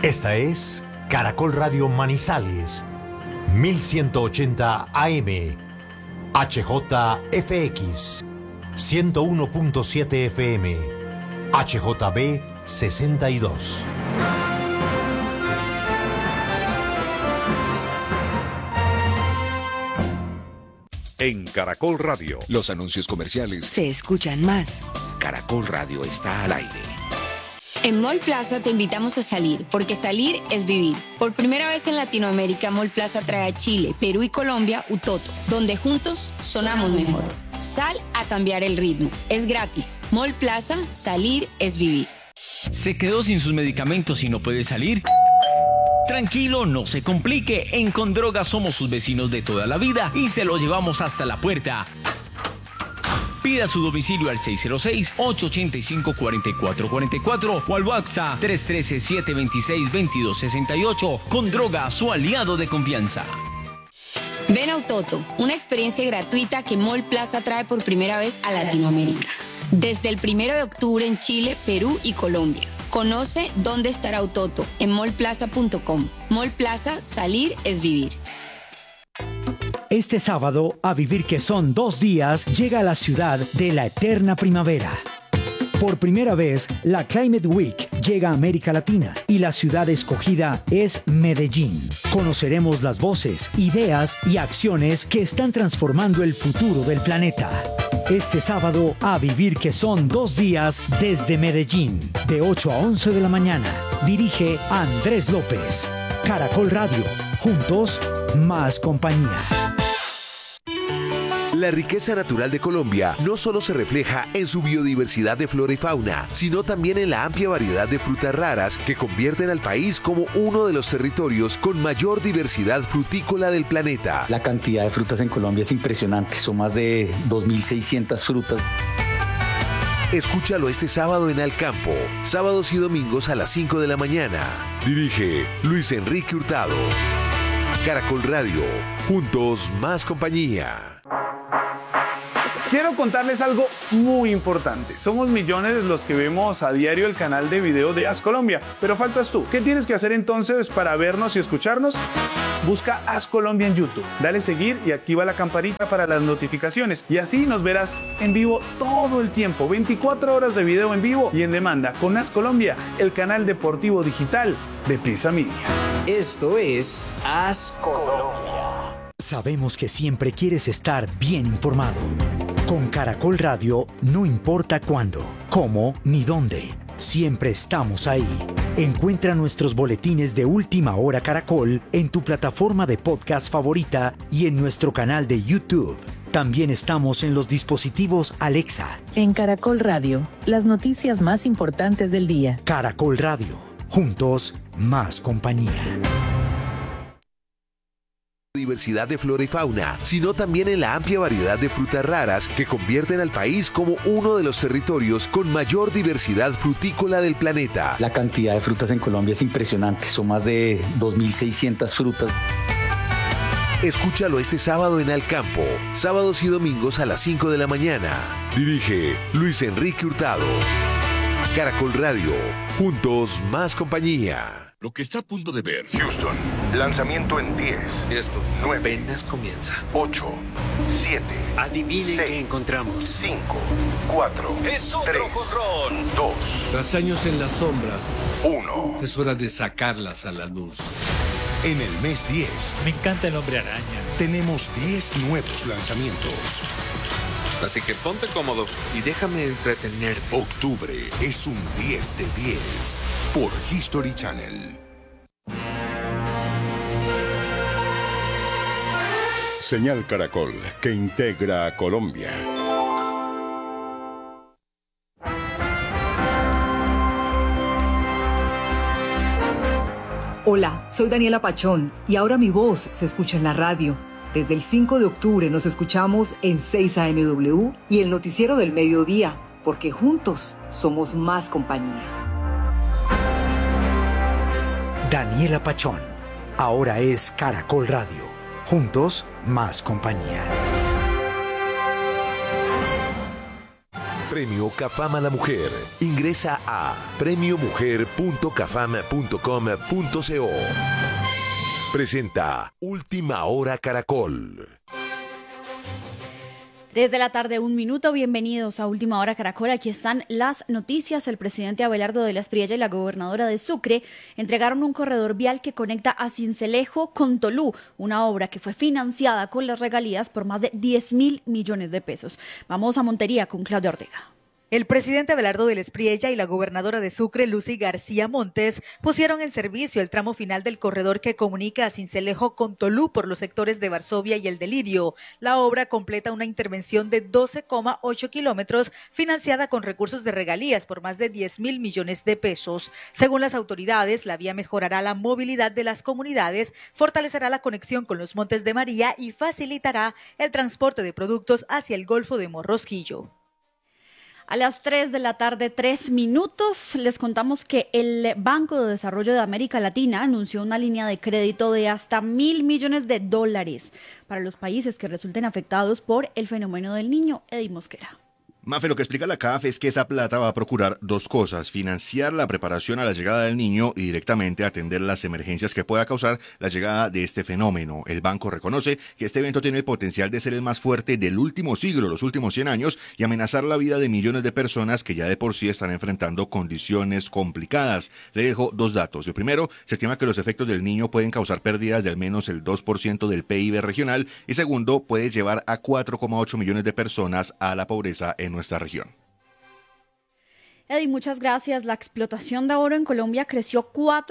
Esta es Caracol Radio Manizales, 1180 AM, HJFX, 101.7 FM, HJB 62. En Caracol Radio, los anuncios comerciales se escuchan más. Caracol Radio está al aire. En Mall Plaza te invitamos a salir, porque salir es vivir. Por primera vez en Latinoamérica, Mall Plaza trae a Chile, Perú y Colombia Utoto, donde juntos sonamos mejor. Sal a cambiar el ritmo. Es gratis. Mall Plaza, salir es vivir. ¿Se quedó sin sus medicamentos y no puede salir? Tranquilo, no se complique. En Condroga somos sus vecinos de toda la vida y se lo llevamos hasta la puerta. Pida su domicilio al 606-885-4444 o al WhatsApp 313-726-2268. Condroga, su aliado de confianza. Ven a Utoto, una experiencia gratuita que Mall Plaza trae por primera vez a Latinoamérica. Desde el 1 de octubre en Chile, Perú y Colombia. Conoce dónde estará Utoto en mallplaza.com. Mall Plaza, salir es vivir. Este sábado, A Vivir que son 2 días, llega a la ciudad de la eterna primavera. Por primera vez, la Climate Week llega a América Latina y la ciudad escogida es Medellín. Conoceremos las voces, ideas y acciones que están transformando el futuro del planeta. Este sábado, A Vivir que son 2 días desde Medellín, de 8 a 11 de la mañana. Dirige Andrés López. Caracol Radio. Juntos, más compañía. La riqueza natural de Colombia no solo se refleja en su biodiversidad de flora y fauna, sino también en la amplia variedad de frutas raras que convierten al país como uno de los territorios con mayor diversidad frutícola del planeta. La cantidad de frutas en Colombia es impresionante, son más de 2.600 frutas. Escúchalo este sábado en Al Campo, sábados y domingos a las 5 de la mañana. Dirige Luis Enrique Hurtado. Caracol Radio, juntos más compañía. Quiero contarles algo muy importante. Somos millones los que vemos a diario el canal de video de As Colombia, pero faltas tú. ¿Qué tienes que hacer entonces para vernos y escucharnos? Busca As Colombia en YouTube, dale seguir y activa la campanita para las notificaciones y así nos verás en vivo todo el tiempo, 24 horas de video en vivo y en demanda con As Colombia, el canal deportivo digital de Prisa Media. Esto es As Colombia. Sabemos que siempre quieres estar bien informado. Con Caracol Radio, no importa cuándo, cómo ni dónde, siempre estamos ahí. Encuentra nuestros boletines de Última Hora Caracol en tu plataforma de podcast favorita y en nuestro canal de YouTube. También estamos en los dispositivos Alexa. En Caracol Radio, las noticias más importantes del día. Caracol Radio, juntos, más compañía. Diversidad de flora y fauna, sino también en la amplia variedad de frutas raras que convierten al país como uno de los territorios con mayor diversidad frutícola del planeta. La cantidad de frutas en Colombia es impresionante, son más de 2.600 frutas. Escúchalo este sábado en Al Campo, sábados y domingos a las 5 de la mañana. Dirige Luis Enrique Hurtado. Caracol Radio, juntos más compañía. Lo que está a punto de ver. Houston, lanzamiento en 10. Esto 9, apenas comienza. 8, 7. Adivinen 6, qué encontramos. 5, 4. Es otro 3, jonrón. 2. Tras años en las sombras, 1. Es hora de sacarlas a la luz. En el mes 10, me encanta el Hombre Araña. tenemos 10 nuevos lanzamientos. Así que ponte cómodo y déjame entretenerte. Octubre es un 10 de 10 por History Channel. Señal Caracol, que integra a Colombia. Hola, soy Daniela Pachón y ahora mi voz se escucha en la radio. Desde el 5 de octubre nos escuchamos en 6 AMW y el noticiero del mediodía, porque juntos somos más compañía. Daniela Pachón, ahora es Caracol Radio. Juntos, más compañía. Premio CAFAM a la Mujer. Ingresa a premiomujer.cafam.com.co. Presenta Última Hora Caracol. 3 de la tarde, 1 minuto. Bienvenidos a Última Hora Caracol. Aquí están las noticias. El presidente Abelardo de la Espriella y la gobernadora de Sucre entregaron un corredor vial que conecta a Sincelejo con Tolú, una obra que fue financiada con las regalías por más de 10.000 millones de pesos. Vamos a Montería con Claudia Ortega. El presidente Abelardo de la Espriella y la gobernadora de Sucre, Lucy García Montes, pusieron en servicio el tramo final del corredor que comunica a Sincelejo con Tolú por los sectores de Varsovia y El Delirio. La obra completa una intervención de 12,8 kilómetros financiada con recursos de regalías por más de 10.000 millones de pesos. Según las autoridades, la vía mejorará la movilidad de las comunidades, fortalecerá la conexión con los Montes de María y facilitará el transporte de productos hacia el Golfo de Morrosquillo. A las 3 de la tarde, 3 minutos, les contamos que el Banco de Desarrollo de América Latina anunció una línea de crédito de hasta $1.000 millones para los países que resulten afectados por el fenómeno del Niño. Eddie Mosquera. Mafe, lo que explica la CAF es que esa plata va a procurar dos cosas: financiar la preparación a la llegada del niño y directamente atender las emergencias que pueda causar la llegada de este fenómeno. El banco reconoce que este evento tiene el potencial de ser el más fuerte del último siglo, los últimos 100 años, y amenazar la vida de millones de personas que ya de por sí están enfrentando condiciones complicadas. Le dejo dos datos. El primero, se estima que los efectos del niño pueden causar pérdidas de al menos el 2% del PIB regional, y segundo, puede llevar a 4,8 millones de personas a la pobreza en nuestra región. Eddie, muchas gracias. La explotación de oro en Colombia creció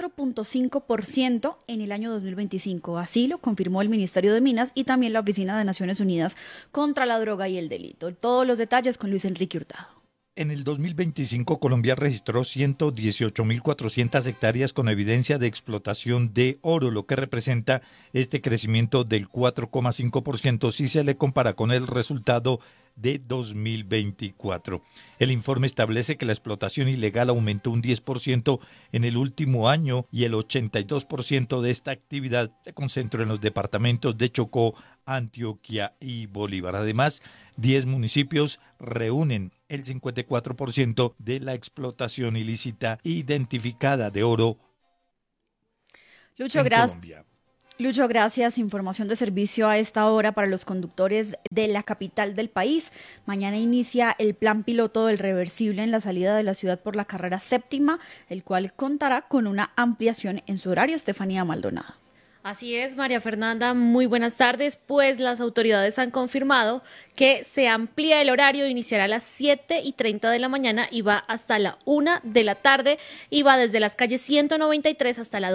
4.5% en el año 2025. Así lo confirmó el Ministerio de Minas y también la Oficina de Naciones Unidas contra la Droga y el Delito. Todos los detalles con Luis Enrique Hurtado. En el 2025, Colombia registró 118.400 hectáreas con evidencia de explotación de oro, lo que representa este crecimiento del 4,5% si se le compara con el resultado de 2024. El informe establece que la explotación ilegal aumentó un 10% en el último año y el 82% de esta actividad se concentró en los departamentos de Chocó, Antioquia y Bolívar. Además, 10 municipios reúnen el 54% de la explotación ilícita identificada de oro en Colombia. Lucho, gracias. Información de servicio a esta hora para los conductores de la capital del país. Mañana inicia el plan piloto del reversible en la salida de la ciudad por la carrera séptima, el cual contará con una ampliación en su horario. Estefanía Maldonado. Así es, María Fernanda, muy buenas tardes. Pues las autoridades han confirmado que se amplía el horario, iniciará a las 7:30 de la mañana y va hasta la 1 de la tarde y va desde las calles 193 hasta la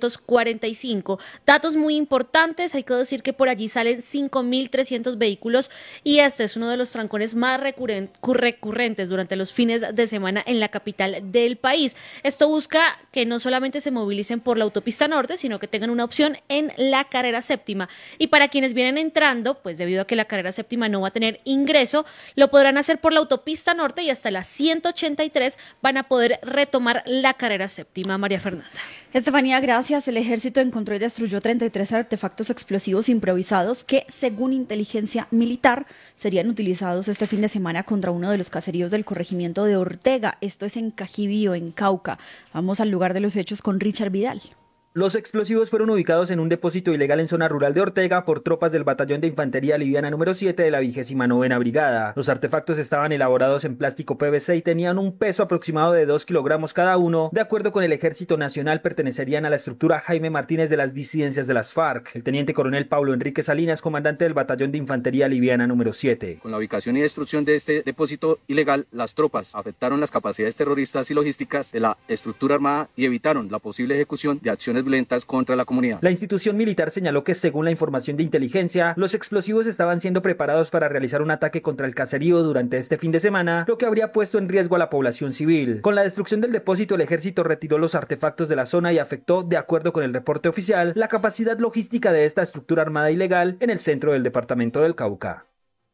245. Datos muy importantes, hay que decir que por allí salen 5.300 vehículos y este es uno de los trancones más recurrentes durante los fines de semana en la capital del país. Esto busca que no solamente se movilicen por la autopista norte, sino que tengan una opción en la carrera séptima. Y para quienes vienen entrando, pues debido a que la carrera séptima no va a tener ingreso, lo podrán hacer por la autopista norte y hasta la 183 van a poder retomar la carrera séptima. María Fernanda. Estefanía, gracias. El ejército encontró y destruyó 33 artefactos explosivos improvisados que, según inteligencia militar, serían utilizados este fin de semana contra uno de los caseríos del corregimiento de Ortega. Esto es en Cajibío, en Cauca. Vamos al lugar de los hechos con Richard Vidal. Los explosivos fueron ubicados en un depósito ilegal en zona rural de Ortega por tropas del Batallón de Infantería Liviana número 7 de la 29ª Brigada. Los artefactos estaban elaborados en plástico PVC y tenían un peso aproximado de 2 kilogramos cada uno. De acuerdo con el Ejército Nacional, pertenecerían a la estructura Jaime Martínez de las disidencias de las FARC. El teniente coronel Pablo Enrique Salinas, comandante del Batallón de Infantería Liviana número 7. Con la ubicación y destrucción de este depósito ilegal, las tropas afectaron las capacidades terroristas y logísticas de la estructura armada y evitaron la posible ejecución de acciones violentas contra la comunidad. La institución militar señaló que, según la información de inteligencia, los explosivos estaban siendo preparados para realizar un ataque contra el caserío durante este fin de semana, lo que habría puesto en riesgo a la población civil. Con la destrucción del depósito, el ejército retiró los artefactos de la zona y afectó, de acuerdo con el reporte oficial, la capacidad logística de esta estructura armada ilegal en el centro del departamento del Cauca.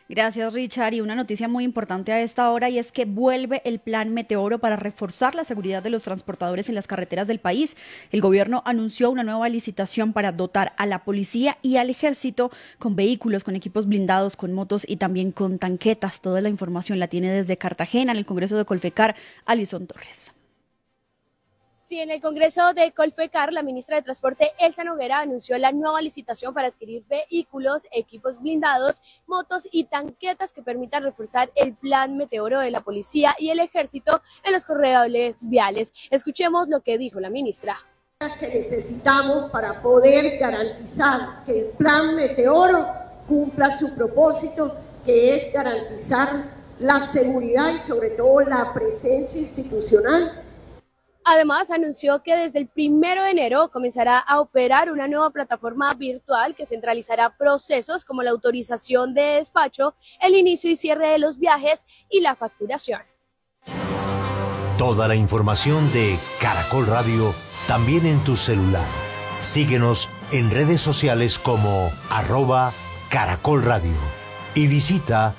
Gracias, Richard. Y una noticia muy importante a esta hora, y es que vuelve el Plan Meteoro para reforzar la seguridad de los transportadores en las carreteras del país. El gobierno anunció una nueva licitación para dotar a la policía y al ejército con vehículos, con equipos blindados, con motos y también con tanquetas. Toda la información la tiene desde Cartagena, en el Congreso de Colfecar, Alison Torres. Sí, en el Congreso de Colfecar, la ministra de Transporte, Elsa Noguera, anunció la nueva licitación para adquirir vehículos, equipos blindados, motos y tanquetas que permitan reforzar el Plan Meteoro de la policía y el ejército en los corredores viales. Escuchemos lo que dijo la ministra. Que necesitamos para poder garantizar que el Plan Meteoro cumpla su propósito, que es garantizar la seguridad y sobre todo la presencia institucional. Además, anunció que desde el 1 de enero comenzará a operar una nueva plataforma virtual que centralizará procesos como la autorización de despacho, el inicio y cierre de los viajes y la facturación. Toda la información de Caracol Radio también en tu celular. Síguenos en redes sociales como @Caracol Radio y visita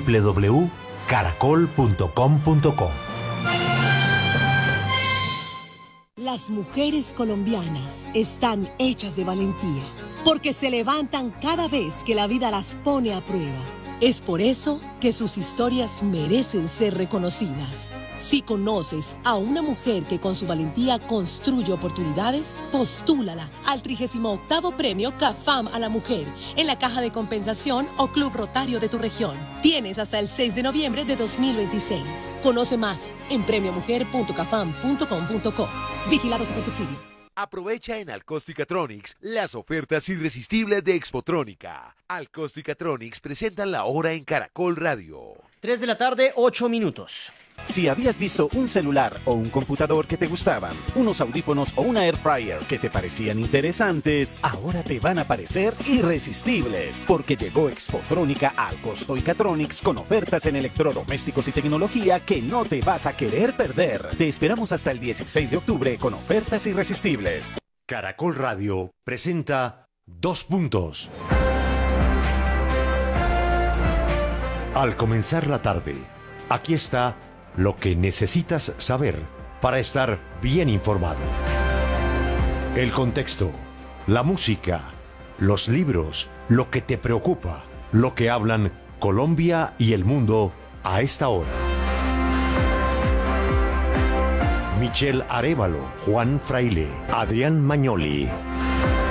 www.caracol.com.co. Las mujeres colombianas están hechas de valentía, porque se levantan cada vez que la vida las pone a prueba. Es por eso que sus historias merecen ser reconocidas. Si conoces a una mujer que con su valentía construye oportunidades, postúlala al 38º Premio CAFAM a la Mujer en la Caja de Compensación o Club Rotario de tu región. Tienes hasta el 6 de noviembre de 2026. Conoce más en premiomujer.cafam.com.co. Vigilado Supersubsidio. Aprovecha en Alcóstica-Tronics las ofertas irresistibles de Expotrónica. Alcóstica-Tronics presentan la hora en Caracol Radio. 3 de la tarde, 8 minutos. Si habías visto un celular o un computador que te gustaban, unos audífonos o una air fryer que te parecían interesantes, ahora te van a parecer irresistibles, porque llegó Expotrónica a Alcóstica-Tronics con ofertas en electrodomésticos y tecnología que no te vas a querer perder. Te esperamos hasta el 16 de octubre con ofertas irresistibles. Caracol Radio presenta 2 puntos. Al comenzar la tarde, aquí está lo que necesitas saber para estar bien informado. El contexto, la música, los libros, lo que te preocupa, lo que hablan Colombia y el mundo a esta hora. Michelle Arévalo, Juan Fraile, Adrián Magnoli.